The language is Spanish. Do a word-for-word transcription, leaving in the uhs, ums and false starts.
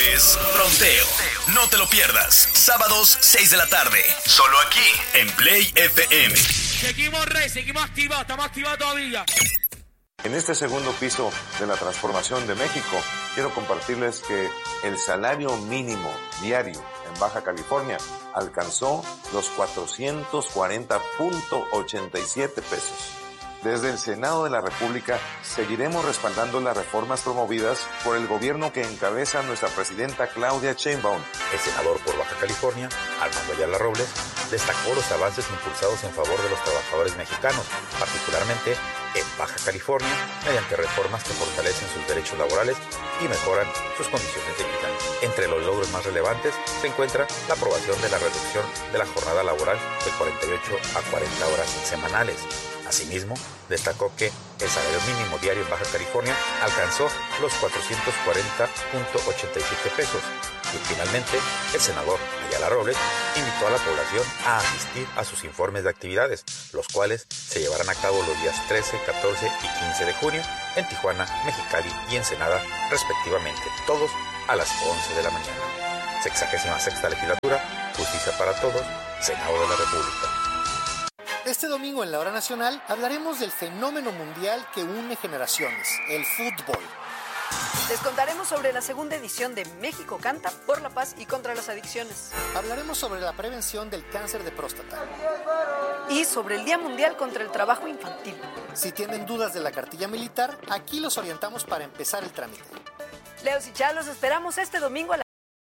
es Fronteo. No te lo pierdas. Sábados, seis de la tarde. Solo aquí, en Play F M. Seguimos, Rey, seguimos activados, estamos activados todavía. En este segundo piso de la transformación de México, quiero compartirles que el salario mínimo diario en Baja California alcanzó los cuatrocientos cuarenta punto ochenta y siete pesos. Desde el Senado de la República seguiremos respaldando las reformas promovidas por el gobierno que encabeza nuestra presidenta Claudia Sheinbaum. El senador por Baja California, Armando Ayala Robles, destacó los avances impulsados en favor de los trabajadores mexicanos, particularmente en Baja California, mediante reformas que fortalecen sus derechos laborales y mejoran sus condiciones de vida. Entre los logros más relevantes se encuentra la aprobación de la reducción de la jornada laboral de cuarenta y ocho a cuarenta horas semanales. Asimismo, destacó que el salario mínimo diario en Baja California alcanzó los cuatrocientos cuarenta punto ochenta y siete pesos. Y finalmente, el senador Ayala Robles invitó a la población a asistir a sus informes de actividades, los cuales se llevarán a cabo los días trece, catorce y quince de junio en Tijuana, Mexicali y Ensenada, respectivamente, todos a las once de la mañana. Sexagésima sexta legislatura, justicia para todos, Senado de la República. Este domingo en la Hora Nacional hablaremos del fenómeno mundial que une generaciones, el fútbol. Les contaremos sobre la segunda edición de México Canta por la paz y contra las adicciones. Hablaremos sobre la prevención del cáncer de próstata. Y sobre el Día Mundial contra el Trabajo Infantil. Si tienen dudas de la cartilla militar, aquí los orientamos para empezar el trámite. Leos y Chá, los esperamos este domingo a la